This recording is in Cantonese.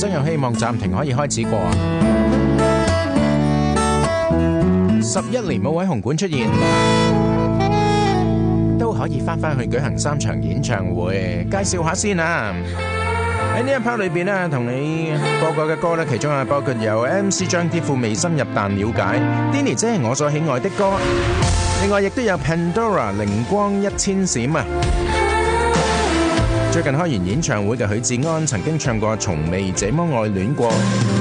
生有希望暫停可以開始過。11年冇喺紅館出現，都可以翻去舉行3場演唱會。介紹下先啊！喺呢一 part 裏邊咧，同你播過嘅歌咧，其中係包括有 MC 張天賦未深入但了解 Denny 姐係我所喜愛的歌，另外亦都有 Pandora 靈光一千閃啊！最近開完演唱會嘅許志安曾經唱過從未這麼愛戀過。